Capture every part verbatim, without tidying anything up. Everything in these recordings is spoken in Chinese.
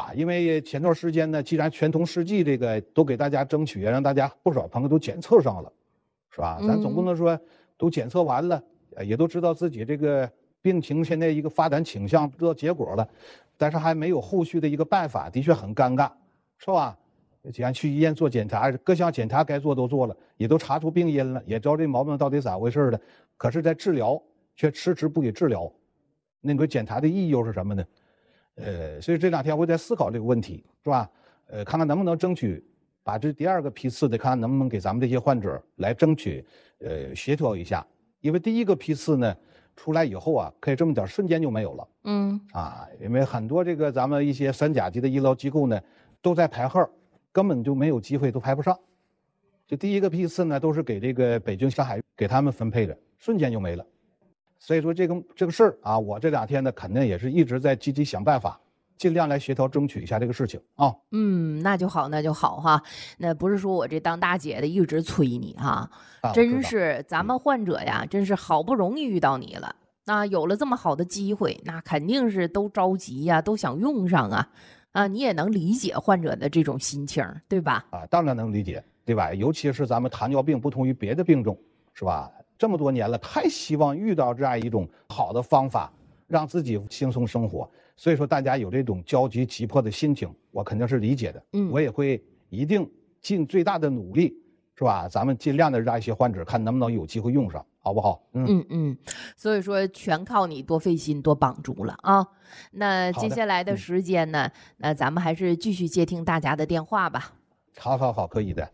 吧？因为前段时间呢，既然全通试剂这个都给大家争取，让大家不少朋友都检测上了，是吧？咱总不能说都检测完了，也都知道自己这个病情现在一个发展倾向，知道结果了，但是还没有后续的一个办法，的确很尴尬，是吧？既然去医院做检查，各项检查该做都做了，也都查出病因了，也知道这毛病到底咋回事了，可是，在治疗却迟迟不给治疗，那个检查的意义又是什么呢？呃，所以这两天我在思考这个问题，是吧？呃，看看能不能争取把这第二个批次的，看看能不能给咱们这些患者来争取，呃，协调一下。因为第一个批次呢出来以后啊，可以这么点，瞬间就没有了。嗯。啊，因为很多这个咱们一些三甲级的医疗机构呢，都在排号，根本就没有机会，都排不上。这第一个批次呢，都是给这个北京、上海给他们分配的，瞬间就没了。所以说这个这个事儿啊，我这两天呢，肯定也是一直在积极想办法，尽量来协调争取一下这个事情啊。 嗯，那就好，那就好哈。那不是说我这当大姐的一直催你哈， 啊、 真是咱们患者呀，真是好不容易遇到你了，那有了这么好的机会，那肯定是都着急呀，都想用上啊。啊，你也能理解患者的这种心情，对吧？ 啊，当然能理解，对吧？尤其是咱们糖尿病不同于别的病种，是吧？这么多年了，太希望遇到这样一种好的方法，让自己轻松生活。所以说，大家有这种焦急急迫的心情，我肯定是理解的。嗯，我也会一定尽最大的努力，是吧？咱们尽量的让一些患者看能不能有机会用上，好不好？ 嗯嗯嗯。所以说，全靠你多费心多帮助了啊。那接下来的时间呢，那咱们还是继续接听大家的电话吧。 好好好，可以的。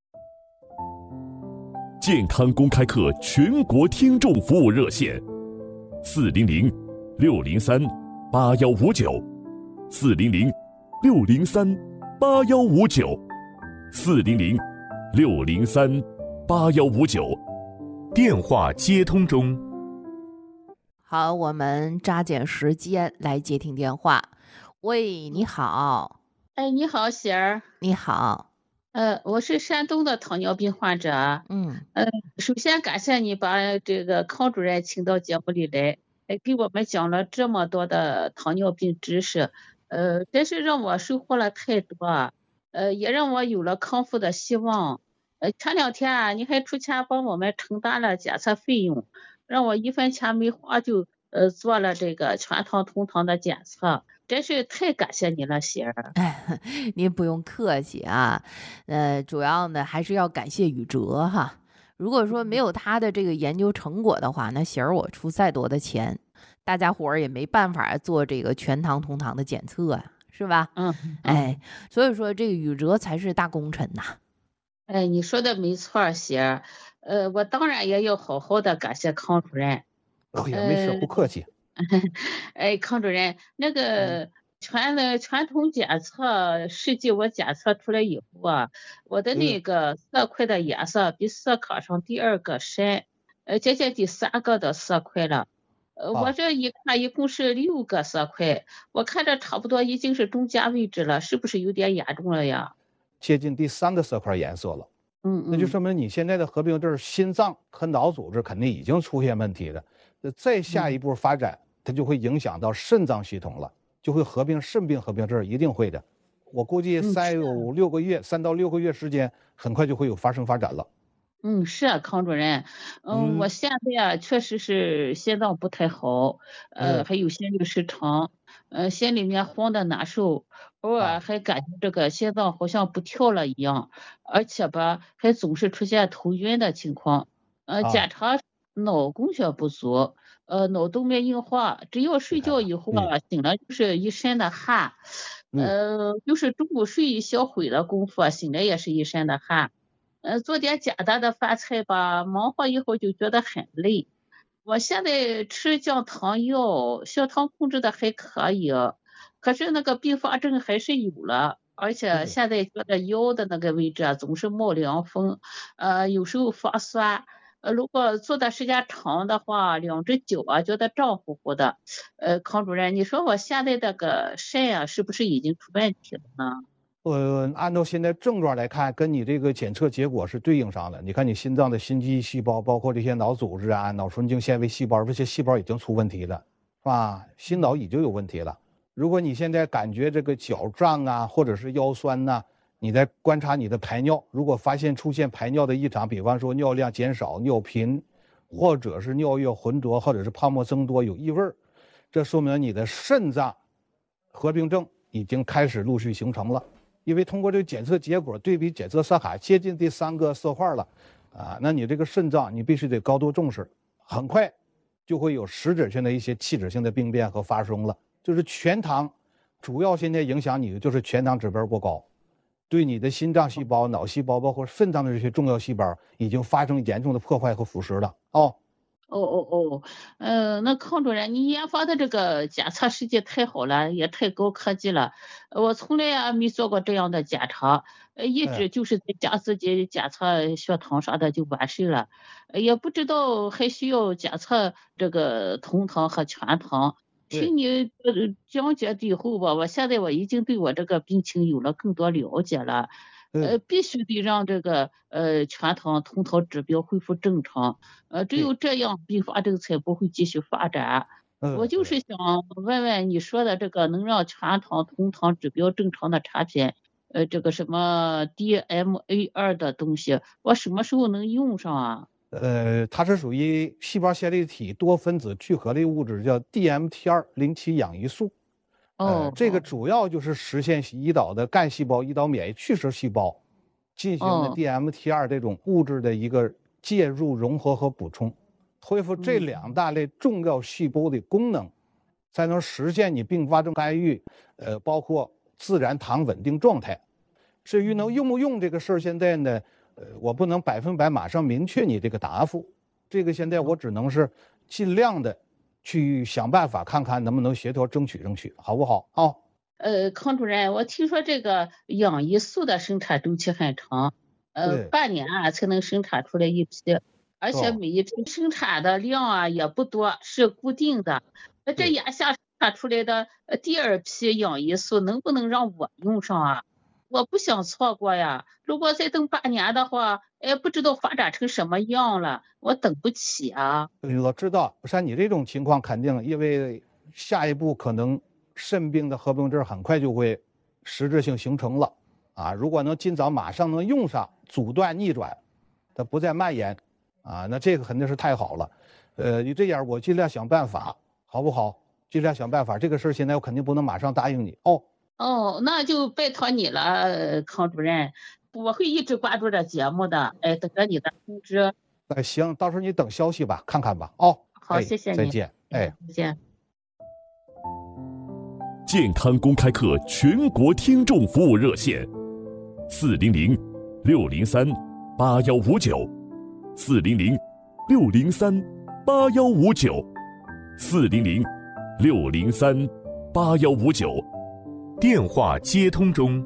健康公开课全国听众服务热线：四零零六零三八幺五九，四零零六零三八幺五九，四零零六零三八幺五九。电话接通中。 好，我们抓紧时间来接听电话。喂，你好。 哎，你好，喜儿。 你好。 呃，我是山东的糖尿病患者。嗯。呃，首先感谢你把这个康主任请到节目里来，哎，给我们讲了这么多的糖尿病知识，呃，真是让我收获了太多，呃，也让我有了康复的希望。呃，前两天啊，你还出钱帮我们承担了检测费用，让我一分钱没花就呃做了这个全糖通糖的检测。真是太感谢你了，喜儿。 哎，您不用客气啊，呃，主要呢还是要感谢宇哲哈。如果说没有他的这个研究成果的话，那喜儿我出再多的钱，大家伙儿也没办法做这个全糖通糖的检测啊，是吧？嗯，哎，所以说这个宇哲才是大功臣呐。 哎，你说的没错，喜儿。呃，我当然也要好好的感谢康主任。 哦呀，没事，不客气。 哎，康主任，那个全的传统检测试剂我检测出来以后啊，我的那个色块的颜色比色卡上第二个深，呃，接近第三个的色块了。呃，我这一看一共是六个色块，我看着差不多已经是中间位置了，是不是有点严重了呀？ 接近第三个色块颜色了。嗯，那就说明你现在的合并症心脏和脑组织肯定已经出现问题了。再下一步发展，它就会影响到肾脏系统了，就会合并肾病合并症，一定会的。我估计三有六个月，三到六个月时间，很快就会有发生发展了。 嗯，是啊，康主任，嗯，我现在啊确实是心脏不太好，呃，还有心律失常，呃，心里面慌的难受，偶尔还感觉这个心脏好像不跳了一样，而且吧，还总是出现头晕的情况，呃，检查脑供血不足，呃，脑动脉硬化，只要睡觉以后啊，醒了就是一身的汗，呃，就是中午睡一小会的功夫啊，醒了也是一身的汗。呃，做点简单的饭菜吧，忙活一会儿就觉得很累。我现在吃降糖药，血糖控制的还可以，可是那个并发症还是有了，而且现在觉得腰的那个位置啊总是冒凉风，呃，有时候发酸。呃，如果做的时间长的话，两只脚啊觉得胀乎乎的。呃，康主任，你说我现在这个肾啊是不是已经出问题了呢？ 呃，按照现在症状来看，跟你这个检测结果是对应上的。你看你心脏的心肌细胞，包括这些脑组织啊、脑神经纤维细胞，这些细胞已经出问题了，是吧？心脑已经有问题了。 如果你现在感觉这个脚胀啊，或者是腰酸呐、啊，你再观察你的排尿，如果发现出现排尿的异常，比方说尿量减少、尿频，或者是尿液浑浊，或者是泡沫增多、有异味，这说明你的肾脏合并症已经开始陆续形成了。因为通过这个检测结果对比检测色卡接近第三个色块了，啊，那你这个肾脏你必须得高度重视，很快就会有实质性的一些器质性的病变和发生了。就是全糖，主要现在影响你的就是全糖指标过高，对你的心脏细胞、脑细胞，包括肾脏的这些重要细胞，已经发生严重的破坏和腐蚀了。哦， 哦哦哦，呃，那康主任，你研发的这个检测实际太好了，也太高科技了，我从来啊没做过这样的检查，呃，一直就是在家自己检测血糖啥的就完事了，也不知道还需要检测这个同糖和全糖。听你讲解以后吧，我现在我已经对我这个病情有了更多了解了。呃，必须得让这个呃全糖、同糖指标恢复正常。呃，只有这样，并发症才不会继续发展。我就是想问问你说的这个能让全糖、同糖指标正常的产品，呃，这个什么 D M A 二 的东西，我什么时候能用上啊？ 呃，它是属于细胞线粒体多分子聚合类物质，叫 D M T 二 零七氧胰素。呃，这个主要就是实现胰岛的干细胞、胰岛免疫去势细胞进行的 D M T 二 这种物质的一个介入、融合和补充，恢复这两大类重要细胞的功能，才能实现你并发症干预，呃，包括自然糖稳定状态。至于能用不用这个事儿，现在呢，呃，我不能百分百马上明确你这个答复，这个现在我只能是尽量的去想办法，看看能不能协调争取争取，好不好？啊、哦， 呃，康主任，我听说这个氧胰素的生产周期很长，呃，半年啊才能生产出来一批，而且每一批生产的量啊也不多，是固定的。那这眼下生产出来的第二批氧胰素能不能让我用上啊？我不想错过呀，如果再等半年的话，哎，不知道发展成什么样了，我等不起啊。 我知道，像你这种情况肯定，因为下一步可能肾病的合并症很快就会实质性形成了啊。如果能尽早马上能用上，阻断逆转，它不再蔓延啊，那这个肯定是太好了。呃，你这样我尽量想办法，好不好？尽量想办法，这个事儿现在我肯定不能马上答应你哦。 哦，那就拜托你了，康主任，我会一直关注这节目的，哎，等着你的通知。 哎，行，到时候你等消息吧，看看吧。哦， 好，谢谢你， 再见，哎， 再见。 健康公开课全国听众服务热线：四零零六零三八幺五九，四零零六零三八幺五九，四零零六零三八幺五九。 电话接通中。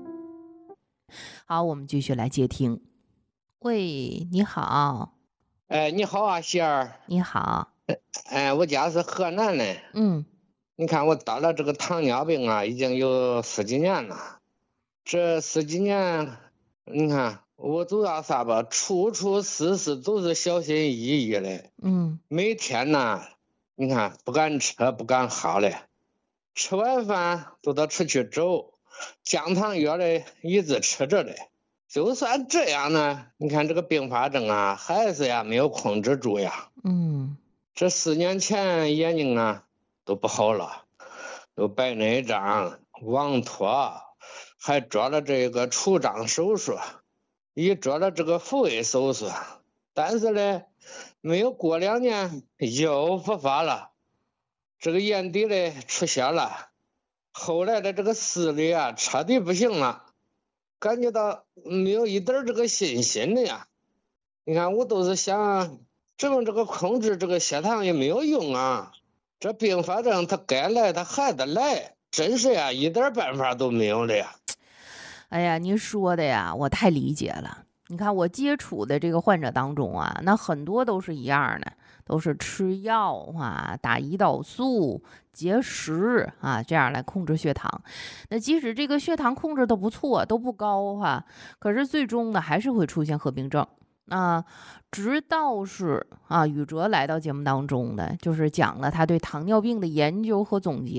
好，我们继续来接听。喂，你好。 哎，你好啊，喜儿。 你好。 哎，我家是河南的。 嗯。 你看我得了这个糖尿病啊，已经有十几年了。这十几年，你看我主要啥吧，处处事事都是小心翼翼的。 嗯。 每天呢，你看不敢吃不敢喝的。吃完饭都得出去走，降糖药的一直吃着的。就算这样呢，你看这个并发症啊，还是呀没有控制住呀。 嗯， 这四年前眼睛呢都不好了，有白内障、网脱，还做了这个除障手术，也做了这个复位手术，但是呢，没有过两年又复发了。这个眼底呢出血了，后来的这个视力啊彻底不行了，感觉到没有一点这个信心的呀。你看我都是想整这个控制这个血糖也没有用啊，这并发症它该来它还得来，真是呀一点办法都没有的呀。 哎呀，您说的呀我太理解了。你看我接触的这个患者当中啊，那很多都是一样的，都是吃药啊、打胰岛素、节食啊，这样来控制血糖。那即使这个血糖控制的不错，都不高哈、啊，可是最终呢还是会出现合并症。啊，直到是啊，宇哲来到节目当中呢，就是讲了他对糖尿病的研究和总结。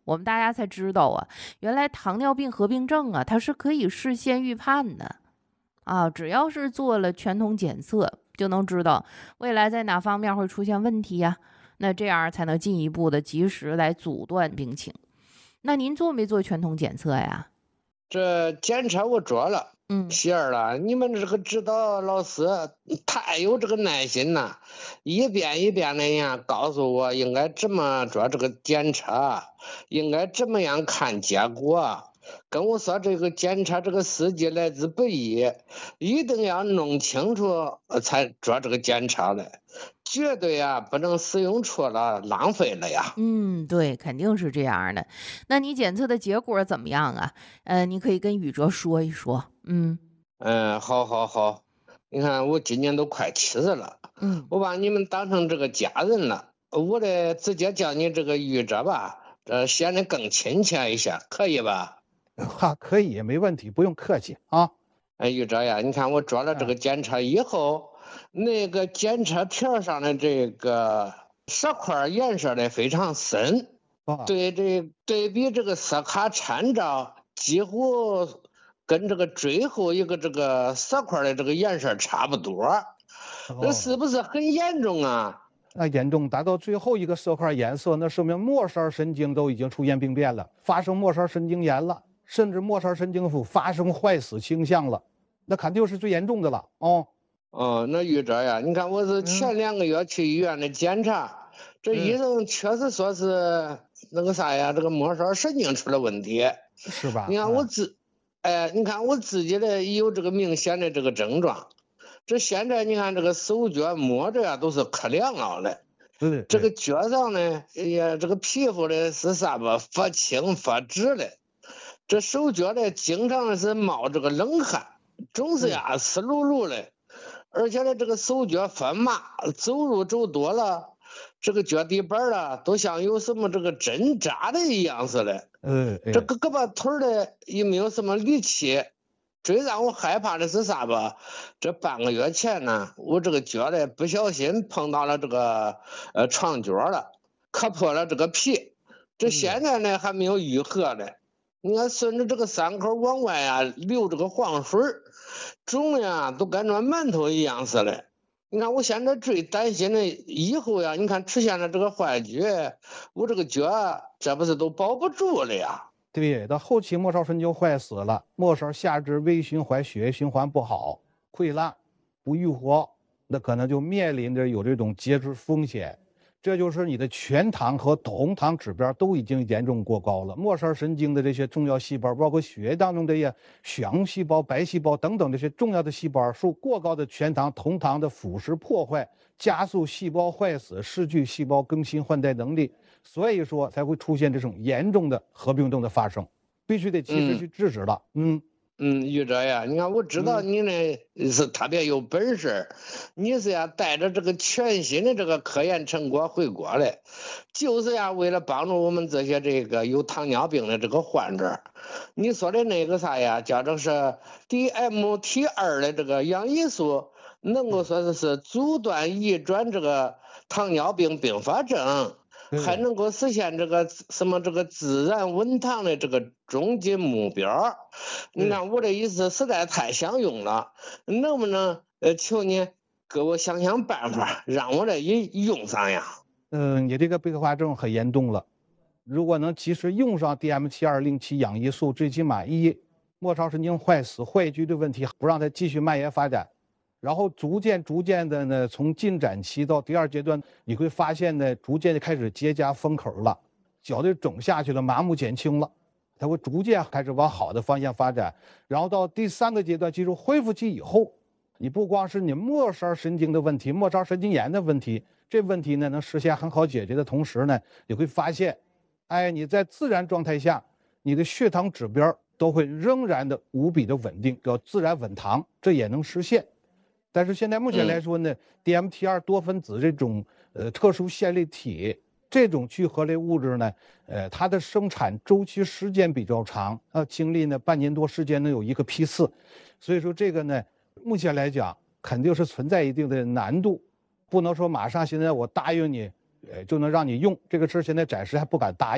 我们大家才知道啊，原来糖尿病合并症啊，它是可以事先预判的啊，只要是做了全通检测，就能知道未来在哪方面会出现问题呀、啊，那这样才能进一步的及时来阻断病情。那您做没做全通检测呀？ 这检查我做了。 嗯， 喜儿了，你们这个指导老师太有这个耐心了，一遍一遍的呀告诉我应该怎么做这个检查，应该怎么样看结果，跟我说这个检查这个时机来之不易，一定要弄清楚才做这个检查的，绝对呀不能使用错了，浪费了呀。 嗯，对，肯定是这样的。那你检测的结果怎么样啊？呃，你可以跟宇哲说一说。嗯嗯，好好好，你看我今年都快七十了， 嗯， 我把你们当成这个家人了，我得直接叫你这个宇哲吧，这显得更亲切一些，可以吧？ 哈，可以，没问题，不用客气啊。 哎，宇哲呀，你看我做了这个检查以后，那个检查条上的这个色块颜色的非常深， 啊、 对这对比这个色卡参照，几乎跟这个最后一个这个色块的这个颜色差不多，这是不是很严重啊？ 那严重，达到最后一个色块颜色，那说明末梢神经都已经出现病变了，发生末梢神经炎了，甚至末梢神经腐发生坏死倾向了，那肯定是最严重的了。哦， 哦，那宇哲呀，你看我是前两个月去医院的检查，嗯、这医生确实说是那个啥呀，这个末梢神经出了问题， 是吧？ 你看我自，哎，你看我自己的有这个明显的这个症状。这现在你看这个手脚摸着呀都是可凉了的， 对， 这个脚上呢，哎呀，这个皮肤呢是啥吧，发青发紫的，这手脚呢经常是冒这个冷汗，总是呀湿漉漉的，而且呢这个手脚发麻，走路走多了，这个脚底板啊都像有什么这个针扎的一样似的， 嗯， 这个胳膊腿的也没有什么力气。最让我害怕的是啥吧？这半个月前呢，我这个脚呢不小心碰到了这个呃床脚了，磕破了这个皮。这现在呢还没有愈合呢。你看顺着这个伤口往外啊流这个黄水，肿呀都跟着馒头一样似的。你看我现在最担心的以后呀，你看出现了这个坏疽，我这个脚这不是都保不住了呀？ 对，到后期末梢神经坏死了，末梢下肢微循环血液循环不好，溃烂不愈合，那可能就面临着有这种截肢风险。这就是你的全糖和酮糖指标都已经严重过高了，末梢神经的这些重要细胞，包括血液当中的这些血红细胞、白细胞等等这些重要的细胞，受过高的全糖、酮糖的腐蚀破坏，加速细胞坏死，失去细胞更新换代能力。所以说才会出现这种严重的合并症的发生，必须得及时去制止了。嗯嗯，宇哲呀，你看我知道你呢是特别有本事，你是呀带着这个全新的这个科研成果回国的，就是呀为了帮助我们这些这个有糖尿病的这个患者。你说的那个啥呀，叫做是 D M T 二 的这个氧胰素，能够说是是阻断移转这个糖尿病并发症。还能够实现这个什么这个自然稳糖的这个终极目标。你看我这意思实在太想用了，能不能呃求你给我想想办法，让我这也用上呀？ 嗯，你这个并发症很严重了，如果能及时用上 D M T 二 零七氧胰素，最起码一末梢神经坏死坏疽的问题不让它继续蔓延发展。然后逐渐逐渐的呢，从进展期到第二阶段，你会发现呢，逐渐就开始结痂封口了，脚就肿下去了，麻木减轻了，它会逐渐开始往好的方向发展。然后到第三个阶段进入恢复期以后，你不光是你末梢神经的问题，末梢神经炎的问题，这问题呢能实现很好解决的同时呢，你会发现，哎，你在自然状态下，你的血糖指标都会仍然的无比的稳定，叫自然稳糖，这也能实现。但是现在目前来说呢、嗯、D M T 二 多分子这种呃特殊线粒体这种聚合类物质呢，呃，它的生产周期时间比较长，要经历呢半年多时间能有一个批次，所以说这个呢，目前来讲肯定是存在一定的难度，不能说马上现在我答应你，呃，就能让你用这个事，现在暂时还不敢答应。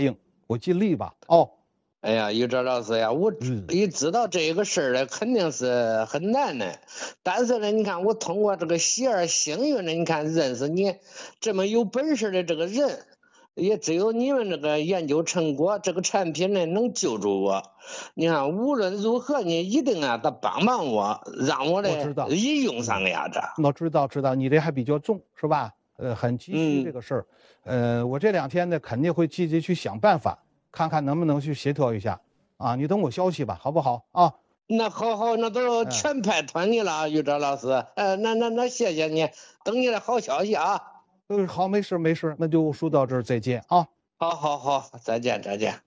我尽力吧。哦。 哎呀，于哲老师呀，我一知道这个事儿呢，肯定是很难的。但是呢，你看我通过这个喜儿幸运的，你看认识你这么有本事的这个人，也只有你们这个研究成果，这个产品呢能救助我。你看无论如何，你一定啊得帮帮我，让我的一用上呀这。 我知道，知道你这还比较重是吧？呃，很急需这个事儿。嗯、呃，我这两天呢肯定会积极去想办法。看看能不能去协调一下啊！你等我消息吧，好不好啊？ 那好好，那都全拜托你了，于哲老师。呃，那那那谢谢你，等你的好消息啊。 嗯，好，没事没事，那就说到这儿，再见啊。 好好好，再见再见。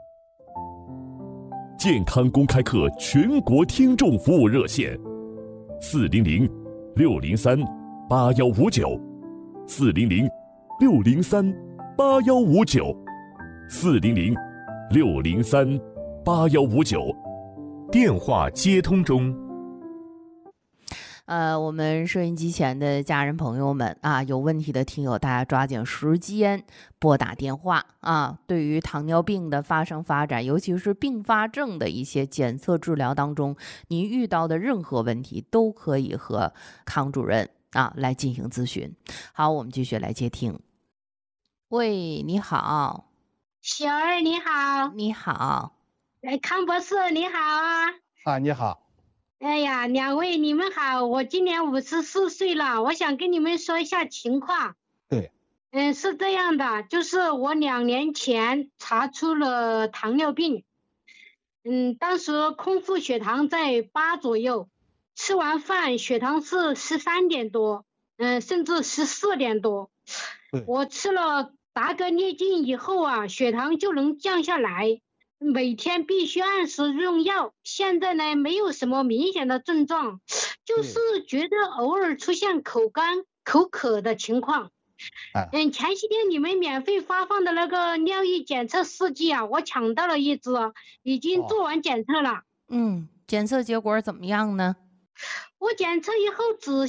健康公开课全国听众服务热线：四零零六零三八幺五九，四零零六零三八幺五九。四零零六零三八幺五九， 电话接通中。 呃，我们收音机前的家人朋友们啊，有问题的听友，大家抓紧时间拨打电话啊。对于糖尿病的发生发展，尤其是并发症的一些检测治疗当中，您遇到的任何问题都可以和康主任啊来进行咨询。好，我们继续来接听。喂，你好。 小儿你好。 你好。 哎，康博士你好啊。 啊，你好。 哎呀，两位你们好，我今年五十四岁了，我想跟你们说一下情况。 对。 嗯，是这样的，就是我两年前查出了糖尿病，嗯，当时空腹血糖在八左右，吃完饭血糖是十三点多，嗯，甚至十四点多。我吃了达格列净以后啊，血糖就能降下来，每天必须按时用药。现在呢，没有什么明显的症状，就是觉得偶尔出现口干、口渴的情况。嗯，前些天你们免费发放的那个尿液检测试剂啊，我抢到了一支，已经做完检测了。 嗯，检测结果怎么样呢？ 我检测以后仔